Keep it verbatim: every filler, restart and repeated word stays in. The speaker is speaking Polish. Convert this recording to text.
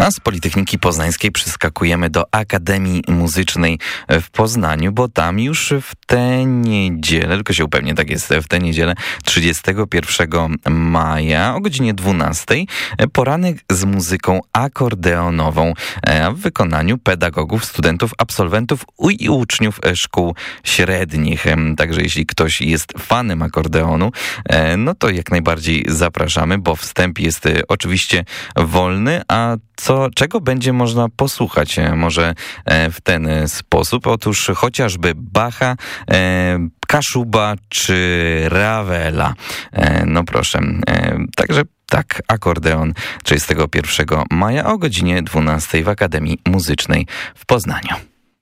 A z Politechniki Poznańskiej przeskakujemy do Akademii Muzycznej w Poznaniu, bo tam już w tę niedzielę, tylko się upewnię, tak jest, w tę niedzielę trzydziestego pierwszego maja o godzinie dwunastej poranek z muzyką akordeonową w wykonaniu pedagogów, studentów, absolwentów i uczniów szkół średnich. Także jeśli ktoś jest fanem akordeonu, no to jak najbardziej zapraszamy, bo wstęp jest oczywiście wolny, a co, czego będzie można posłuchać może w ten sposób? Otóż chociażby Bacha, Kaszuba czy Ravela. No proszę. Także tak, akordeon trzydziestego pierwszego maja o godzinie dwunastej w Akademii Muzycznej w Poznaniu.